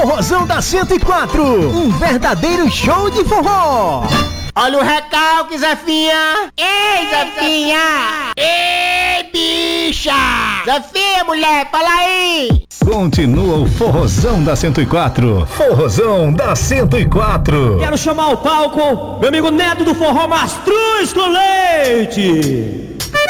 Forrozão da 104, um verdadeiro show de forró. Olha o recalque, Zefinha. Ei, Zefinha. Ei, bicha. Zefinha, mulher, fala aí. Continua o Forrozão da 104. Forrozão da 104. Quero chamar ao palco meu amigo Neto do Forró Mastruz com Leite.